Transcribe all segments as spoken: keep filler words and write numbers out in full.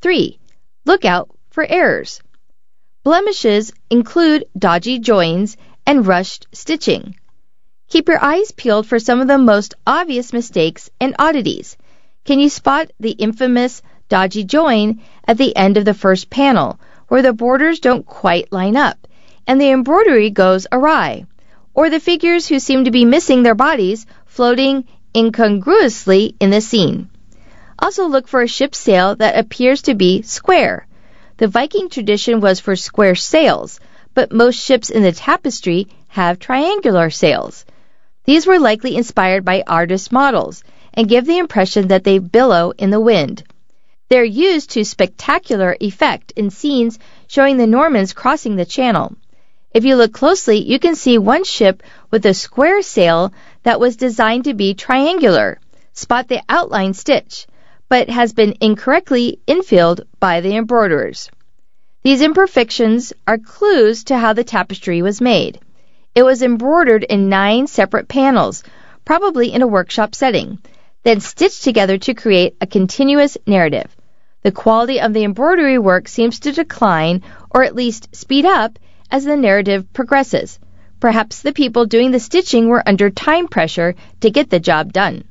Three, look out for errors. Blemishes include dodgy joins and rushed stitching. Keep your eyes peeled for some of the most obvious mistakes and oddities. Can you spot the infamous dodgy join at the end of the first panel, where the borders don't quite line up, and the embroidery goes awry? Or the figures who seem to be missing their bodies floating incongruously in the scene? Also look for a ship's sail that appears to be square. The Viking tradition was for square sails, but most ships in the tapestry have triangular sails. These were likely inspired by artist models and give the impression that they billow in the wind. They're used to spectacular effect in scenes showing the Normans crossing the channel. If you look closely, you can see one ship with a square sail that was designed to be triangular. Spot the outline stitch, but has been incorrectly infilled by the embroiderers. These imperfections are clues to how the tapestry was made. It was embroidered in nine separate panels, probably in a workshop setting, then stitched together to create a continuous narrative. The quality of the embroidery work seems to decline, or at least speed up, as the narrative progresses. Perhaps the people doing the stitching were under time pressure to get the job done.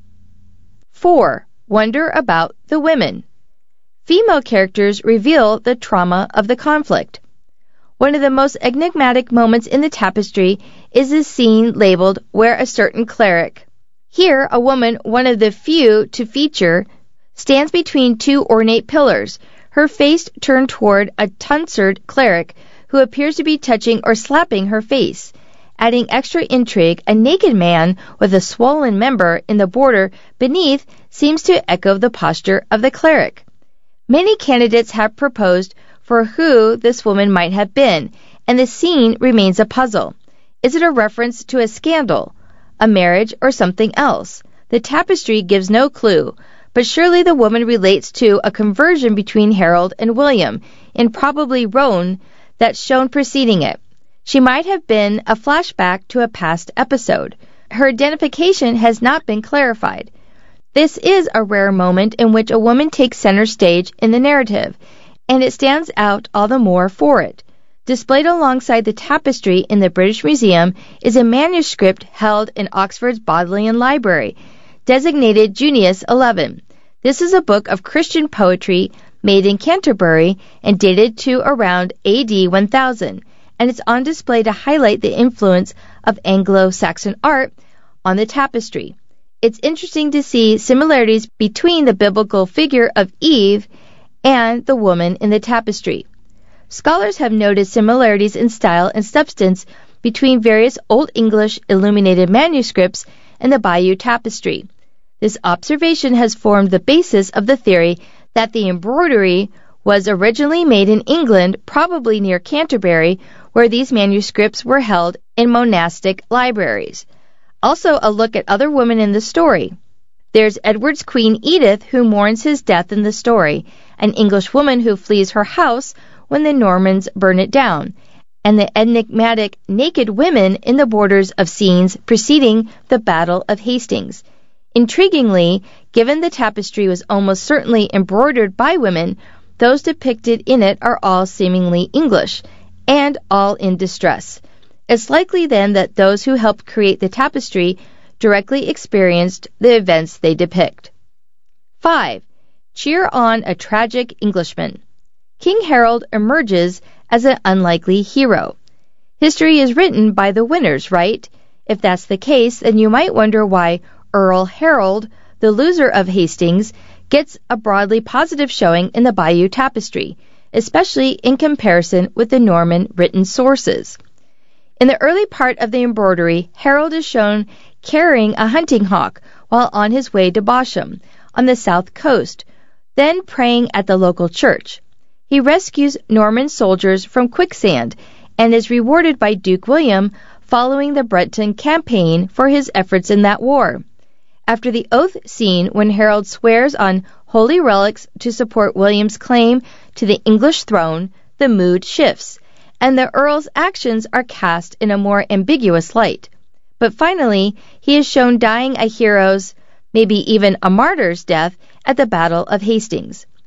Four, wonder about the women. Female characters reveal the trauma of the conflict. One of the most enigmatic moments in the tapestry is the scene labeled "Where a Certain Cleric." Here, a woman, one of the few to feature, stands between two ornate pillars, her face turned toward a tonsured cleric who appears to be touching or slapping her face. Adding extra intrigue, a naked man with a swollen member in the border beneath seems to echo the posture of the cleric. Many candidates have proposed for who this woman might have been, and the scene remains a puzzle. Is it a reference to a scandal, a marriage, or something else? The tapestry gives no clue, but surely the woman relates to a conversion between Harold and William, in probably Roan, that's shown preceding it. She might have been a flashback to a past episode. Her identification has not been clarified. This is a rare moment in which a woman takes center stage in the narrative, and it stands out all the more for it. Displayed alongside the tapestry in the British Museum is a manuscript held in Oxford's Bodleian Library, designated Junius eleven. This is a book of Christian poetry made in Canterbury and dated to around A D one thousand, and it's on display to highlight the influence of Anglo-Saxon art on the tapestry. It's interesting to see similarities between the biblical figure of Eve and the woman in the tapestry. Scholars have noted similarities in style and substance between various Old English illuminated manuscripts and the Bayeux Tapestry. This observation has formed the basis of the theory that the embroidery was originally made in England, probably near Canterbury, where these manuscripts were held in monastic libraries. Also, a look at other women in the story. There's Edward's Queen Edith, who mourns his death in the story, an English woman who flees her house when the Normans burn it down, and the enigmatic naked women in the borders of scenes preceding the Battle of Hastings. Intriguingly, given the tapestry was almost certainly embroidered by women, those depicted in it are all seemingly English, and all in distress. It's likely then that those who helped create the tapestry directly experienced the events they depict. Five. Cheer on a tragic Englishman. King Harold emerges as an unlikely hero. History is written by the winners, right? If that's the case, then you might wonder why Earl Harold, the loser of Hastings, gets a broadly positive showing in the Bayeux Tapestry, especially in comparison with the Norman written sources. In the early part of the embroidery, Harold is shown carrying a hunting hawk while on his way to Bosham, on the south coast, then praying at the local church. He rescues Norman soldiers from quicksand and is rewarded by Duke William following the Breton campaign for his efforts in that war. After the oath scene, when Harold swears on holy relics to support William's claim to the English throne, the mood shifts, and the Earl's actions are cast in a more ambiguous light. But finally, he is shown dying a hero's, maybe even a martyr's death at the Battle of Hastings.